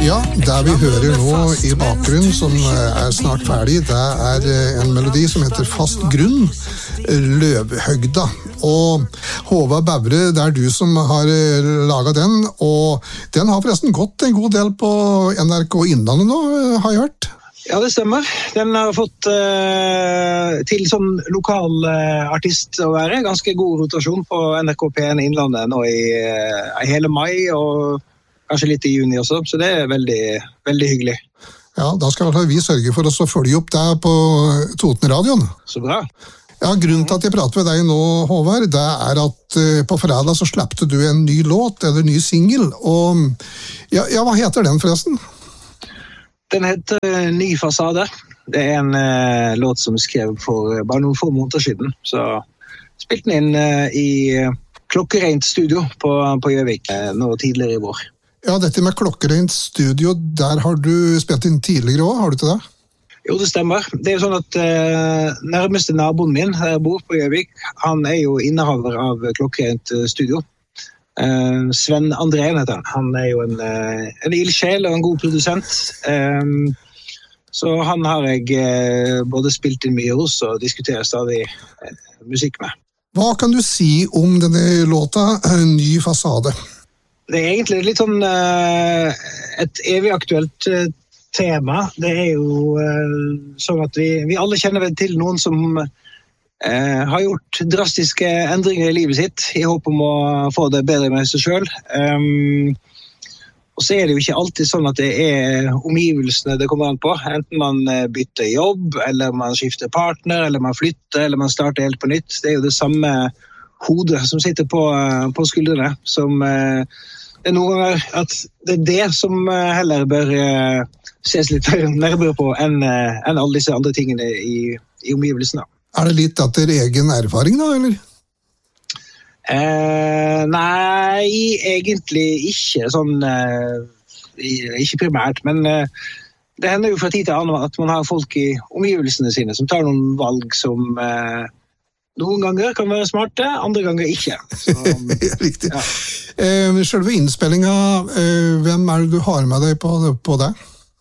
Ja, det vi hører nå i bakgrunnen, som snart ferdig, det en melodi som heter Fast grunn, Løvhøgda. Og Håvard Bævre, det du som har laget den, og den har forresten gått en god del på NRK Innlandet nå, har jeg hørt. Ja, det stemmer. Den har fått til sånn lokal artist å være. Ganske god rotasjon på NRK P1 Innlandet nå i hele mai, og kanskje litt i juni også, så det veldig, veldig hyggelig. Ja, da skal vi sørge for oss å følge opp deg på Totenradioen. Så bra. Ja, grunnen til at jeg prater med deg nå, Håvard, det at på fredag så slappte du en ny låt, eller ny single, og ja, hva heter den forresten? Den heter Ny fasade. Det en låt som skrev for bare noen få måneder siden, så spilte den inn i klokkereint studio på Gjøvik nå tidligere i vår. Ja, dette med klokkereint studio, der har du spilt inn tidligere også, har du til det? Jo, det stemmer. Det jo sånn at nærmeste naboen min her bor på Gjøvik, han jo innehaver av klokkereint studio. Sven Andrén heter han. Han jo en ildsjel og en god produsent. Så han har jeg både spilt inn mye hos og diskuterer stadig musikk med. Hva kan du si om denne låta, Ny fasade? Det egentlig litt sånn et evig aktuelt tema. Det jo sånn at vi alle kjenner vel til noen som har gjort drastiske endringer i livet sitt i håp om å få det bedre med seg selv. Og så det jo ikke alltid sånn at det omgivelsene det kommer an på. Enten man bytter jobb, eller man skifter partner, eller man flytter, eller man starter helt på nytt. Det jo det samme hodet som sitter på skuldrene, som det noen ganger at det det som heller bør ses litt nærmere på enn alle disse andre tingene i omgivelsene. Det litt etter egen erfaring da, eller? Nei, egentlig ikke sånn, ikke primært, men det hender jo fra tid til annen at man har folk i omgivelsene sine som tar noen valg som noen ganger kan være smarte, andre ganger ikke. Så, riktig. Ja. Selve innspillingen, hvem det du har med deg på det?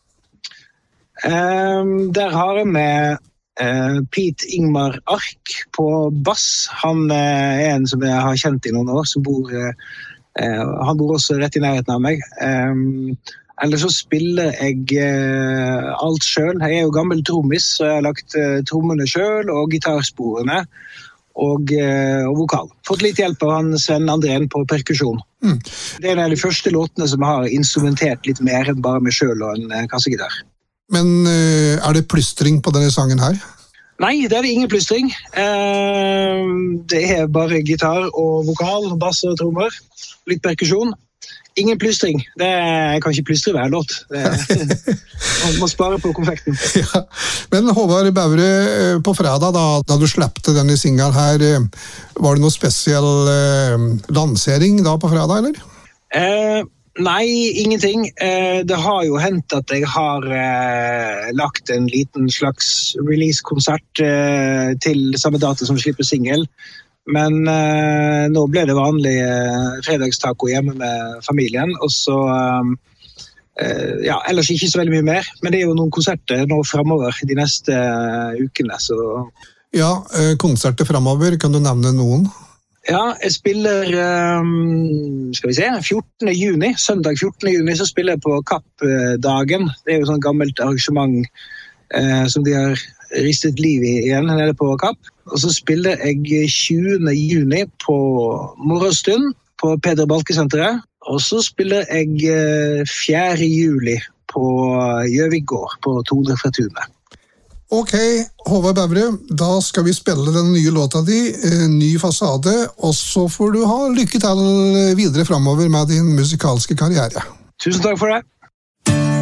Der har jeg med Pete Ingmar Ark på bass. Han en som jeg har kjent i noen år, som han bor også rett i nærheten av meg. Ellers så spiller jeg alt selv. Jeg jo gammel trommis, så jeg har lagt trommene selv og gitarsporene og vokal. Fått litt hjelp av han Sven Andrén på perkusjon. Det en av de første låtene som har instrumentert litt mer enn bare meg selv og en kassegitar. Men det plystring på denne sangen her? Nei, det det ingen plystring. Det bare gitar og vokal, bass og trommer. Litt perkusjon. Ingen plystring. Jeg kan ikke plystre hver låt. Man må spare på konfekten. Ja. Men Håvard Bævre, på fredag da du slappte denne singelen her, var det noe spesiell lansering da på fredag, eller? Nei, ingenting. Det har jo hendt at jeg har lagt en liten slags release-konsert til samme dato som slipper single. Men nå ble det vanlig fredagstaco hjemme med familien, og så ellers ikke så veldig mye mer, men det jo noen konserter nå fremover de neste ukene. Så. Ja, konserter fremover, kan du nevne noen? Ja, jeg spiller, 14. juni, søndag 14. juni, så spiller jeg på Kappdagen. Det jo sånn gammelt arrangement som de har ristet liv i igjen nede på Kapp. Og så spiller jeg 20. juni på Morgenstund på Peder Balke-senteret. Og så spiller jeg 4. juli på Gjøvik gård på Tore fra Tunet. Ok, Håvard Bævre, da skal vi spille den nye låta di, Ny fasade, og så får du ha lykke til videre fremover med din musikalske karriere. Tusen takk for det.